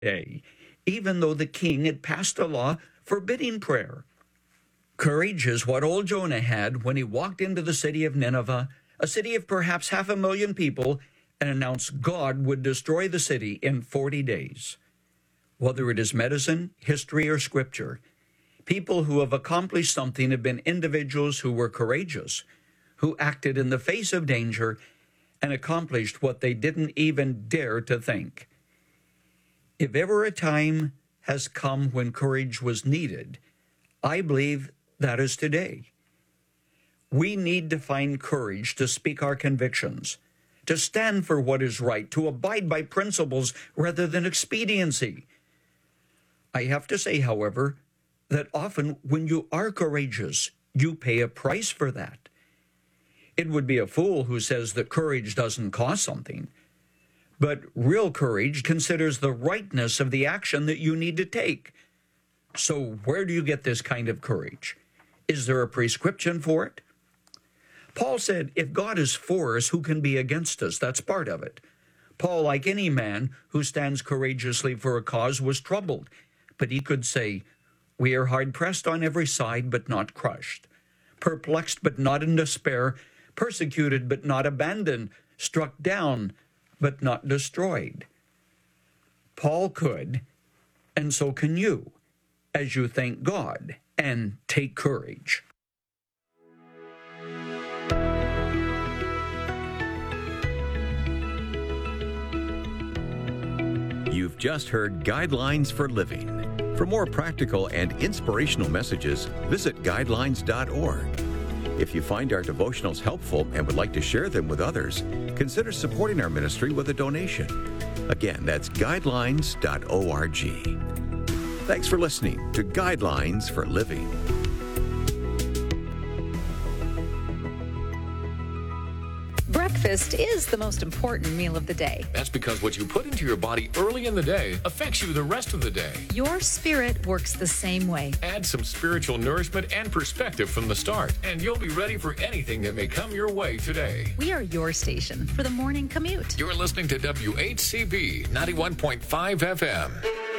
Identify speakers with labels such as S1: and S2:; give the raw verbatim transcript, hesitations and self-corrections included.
S1: day, even though the king had passed a law forbidding prayer. Courage is what old Jonah had when he walked into the city of Nineveh, a city of perhaps half a million people, and announced God would destroy the city in forty days. Whether it is medicine, history, or scripture, people who have accomplished something have been individuals who were courageous, who acted in the face of danger and accomplished what they didn't even dare to think. If ever a time has come when courage was needed, I believe that is today. We need to find courage to speak our convictions, to stand for what is right, to abide by principles rather than expediency. I have to say, however, that often when you are courageous, you pay a price for that. It would be a fool who says that courage doesn't cost something. But real courage considers the rightness of the action that you need to take. So where do you get this kind of courage? Is there a prescription for it? Paul said, if God is for us, who can be against us? That's part of it. Paul, like any man who stands courageously for a cause, was troubled. But he could say, we are hard-pressed on every side, but not crushed, perplexed, but not in despair, persecuted, but not abandoned, struck down, but not destroyed. Paul could, and so can you, as you thank God and take courage.
S2: You've just heard Guidelines for Living. For more practical and inspirational messages, visit guidelines dot org. If you find our devotionals helpful and would like to share them with others, consider supporting our ministry with a donation. Again, that's guidelines dot org. Thanks for listening to Guidelines for Living.
S3: Breakfast is the most important meal of the day.
S4: That's because what you put into your body early in the day affects you the rest of the day.
S3: Your spirit works the same way.
S4: Add some spiritual nourishment and perspective from the start, and you'll be ready for anything that may come your way today.
S3: We are your station for the morning commute.
S4: You're listening to W H C B ninety-one point five F M.